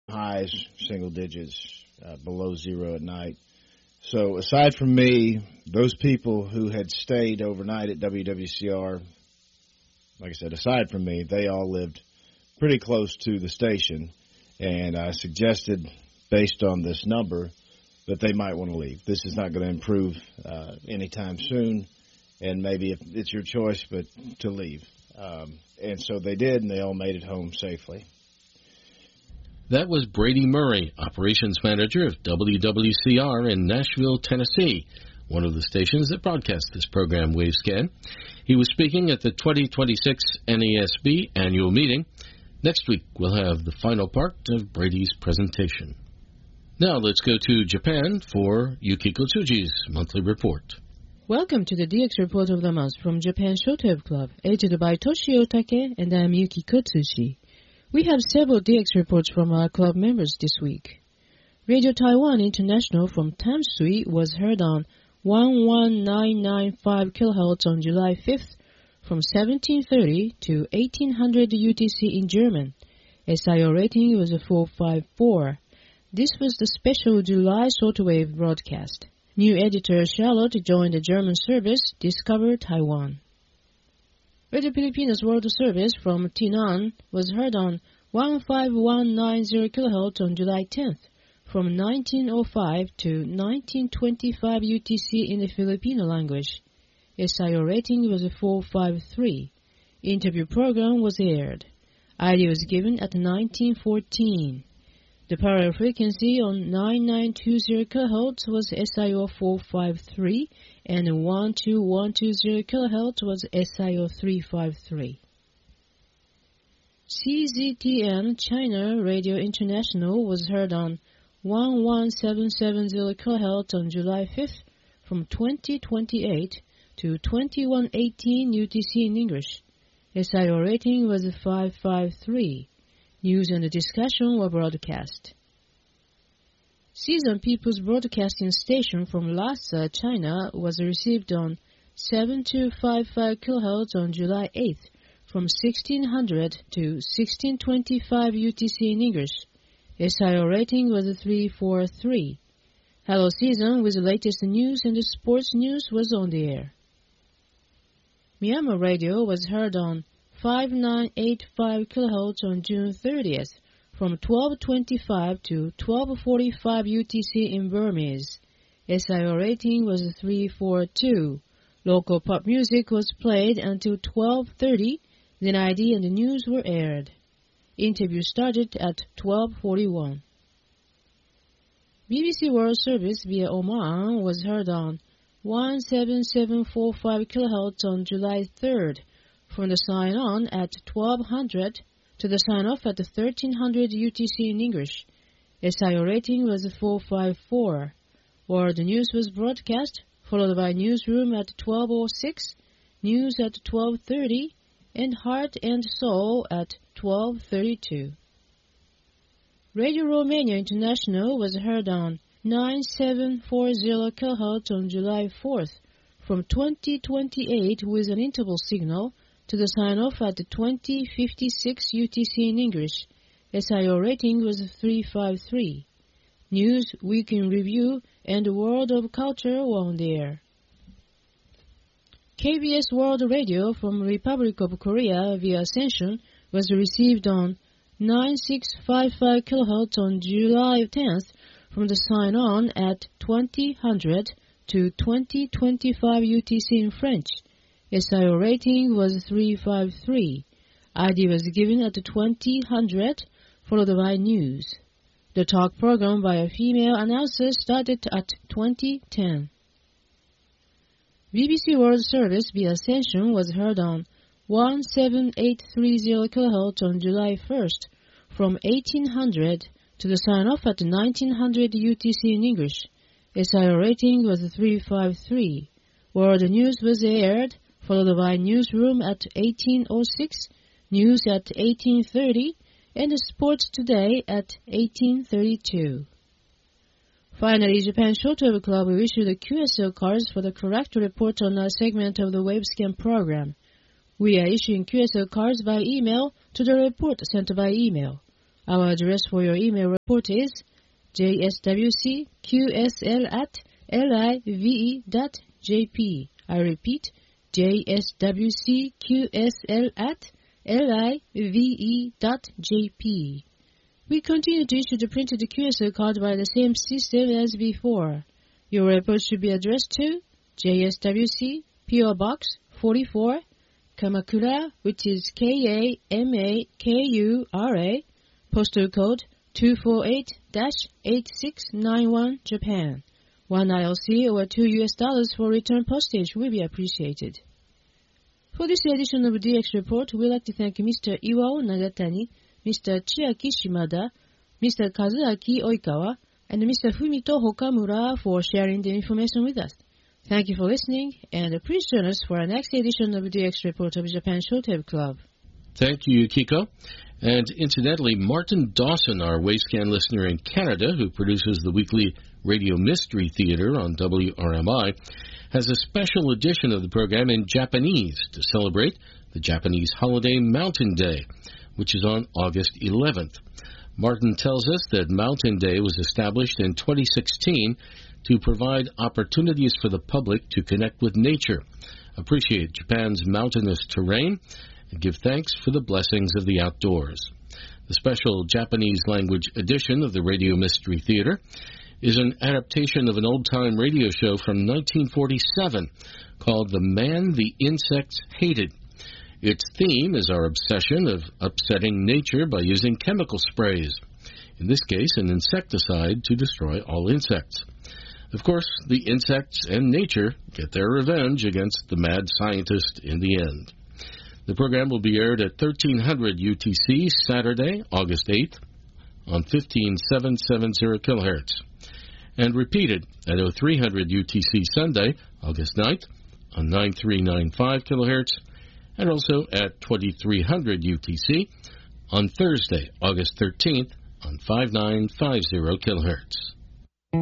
highs, single digits, below zero at night. So aside from me, those people who had stayed overnight at WWCR, like I said, aside from me, they all lived pretty close to the station. And I suggested, based on this number, that they might want to leave. This is not going to improve anytime soon, and maybe if it's your choice, but to leave. And so they did, and they all made it home safely. That was Brady Murray, Operations Manager of WWCR in Nashville, Tennessee, one of the stations that broadcast this program, Wavescan. He was speaking at the 2026 NASB annual meeting. Next week, we'll have the final part of Brady's presentation. Now let's go to Japan for Yukiko Tsuji's monthly report. Welcome to the DX Report of the Month from Japan Showtime Club, edited by Toshio Take, and I'm Yukiko Tsuji. We have several DX reports from our club members this week. Radio Taiwan International from Tamsui was heard on 11995 kHz on July 5th from 1730 to 1800 UTC in German. SIO rating was a 454. This was the special July shortwave broadcast. New editor Charlotte joined the German service, Discover Taiwan. Radio Filipinas World Service from Tainan was heard on 15190 kHz on July 10th from 1905 to 1925 UTC in the Filipino language. SIO rating was a 453. Interview program was aired. ID was given at 1914. The parallel frequency on 9920 kHz was SIO 453 and 12120 kHz was SIO 353. CZTN China Radio International was heard on 11770 kHz on July 5th from 2028 to 2118 UTC in English. SIO rating was 553. News and discussion were broadcast. Season People's Broadcasting Station from Lhasa, China was received on 7255 kHz on July 8th from 1600 to 1625 UTC in English. SIO rating was 343. Hello Season with the latest news and the sports news was on the air. Myanmar Radio was heard on 5985 kHz on June 30th from 1225 to 1245 UTC in Burmese. SIO rating was 342. Local pop music was played until 12:30, then ID and the news were aired. Interview started at 12:41. BBC World Service via Oman was heard on 17745 kHz on July 3rd from the sign-on at 1200 to the sign-off at 1300 UTC in English. SIO rating was 454. World News was broadcast, followed by Newsroom at 12:06, News at 12:30, and Heart and Soul at 12:32. Radio Romania International was heard on 9740 kHz on July 4th from 2028 with an interval signal to the sign-off at 2056 UTC in English. SIO rating was 353. News, Week in Review, and World of Culture were on the air. KBS World Radio from Republic of Korea via Ascension was received on 9655 kHz on July 10th from the sign-on at 2000 to 2025 UTC in French. SIO rating was 353. ID was given at 2000, followed by news. The talk program by a female announcer started at 2010. BBC World Service via Ascension was heard on 17830 kHz on July 1st from 1800 to the sign-off at 1900 UTC in English. SIO rating was 353. World News was aired, followed by Newsroom at 1806, News at 1830, and Sports Today at 1832. Finally, Japan Shortwave Club issued the QSL cards for the correct report on our segment of the Wavescan program. We are issuing QSL cards by email to the report sent by email. Our address for your email report is jswcqsl@live.jp. I repeat, jswcqsl@live.jp. We continue to issue the printed QSL card by the same system as before. Your report should be addressed to JSWC, P.O. Box 44, Kamakura, which is Kamakura, postal code 248-8691, Japan. $1 ILC or $2 for return postage will be appreciated. For this edition of DX Report, we'd like to thank Mr. Iwao Nagatani, Mr. Chiaki Shimada, Mr. Kazuaki Oikawa, and Mr. Fumito Hokamura for sharing the information with us. Thank you for listening, and please join us for our next edition of DX Report of Japan Showtime Club. Thank you, Kiko. And incidentally, Martin Dawson, our Wavescan listener in Canada, who produces the weekly Radio Mystery Theater on WRMI, has a special edition of the program in Japanese to celebrate the Japanese holiday Mountain Day, which is on August 11th. Martin tells us that Mountain Day was established in 2016 to provide opportunities for the public to connect with nature, appreciate Japan's mountainous terrain, and give thanks for the blessings of the outdoors. The special Japanese language edition of the Radio Mystery Theater is an adaptation of an old-time radio show from 1947 called The Man the Insects Hated. Its theme is our obsession of upsetting nature by using chemical sprays, in this case an insecticide to destroy all insects. Of course, the insects and nature get their revenge against the mad scientist in the end. The program will be aired at 1300 UTC Saturday, August 8th on 15770 kHz, and repeated at 0300 UTC Sunday, August 9th on 9395 kHz, and also at 2300 UTC on Thursday, August 13th on 5950 kHz.